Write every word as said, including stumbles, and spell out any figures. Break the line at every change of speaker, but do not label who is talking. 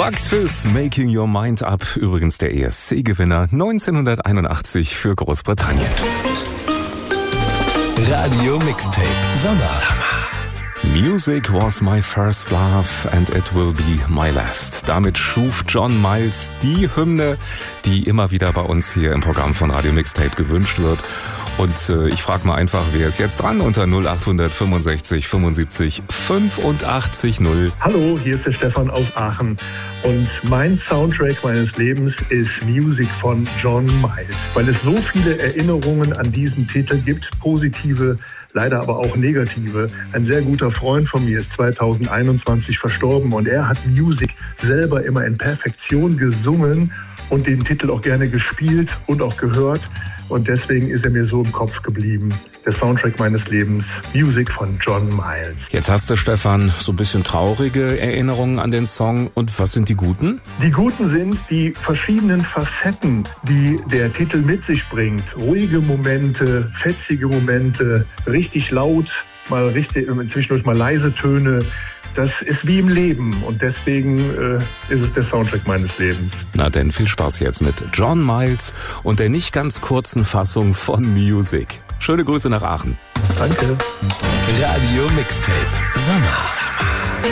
Bugs Fizz, Making Your Mind Up, übrigens der E S C-Gewinner neunzehnhunderteinundachtzig für Großbritannien.
Radio Mixtape Sommer.
Music was my first love and it will be my last. Damit schuf John Miles die Hymne, die immer wieder bei uns hier im Programm von Radio Mixtape gewünscht wird. Und äh, ich frage mal einfach, wer ist jetzt dran unter null acht fünfundsechzig fünfundsiebzig fünfundachtzig null.
Hallo, hier ist der Stefan aus Aachen und mein Soundtrack meines Lebens ist Music von John Miles, weil es so viele Erinnerungen an diesen Titel gibt, positive, leider aber auch negative. Ein sehr guter Freund von mir ist zweitausendeinundzwanzig verstorben und er hat Music selber immer in Perfektion gesungen und den Titel auch gerne gespielt und auch gehört. Und deswegen ist er mir so im Kopf geblieben. Der Soundtrack meines Lebens, Music von John Miles.
Jetzt hast du, Stefan, so ein bisschen traurige Erinnerungen an den Song. Und was sind die guten?
Die guten sind die verschiedenen Facetten, die der Titel mit sich bringt. Ruhige Momente, fetzige Momente, richtig laut, mal richtig, zwischendurch mal leise Töne. Das ist wie im Leben und deswegen äh, ist es der Soundtrack meines Lebens.
Na denn, viel Spaß jetzt mit John Miles und der nicht ganz kurzen Fassung von Music. Schöne Grüße nach Aachen.
Danke.
Radio Mixtape Sommer.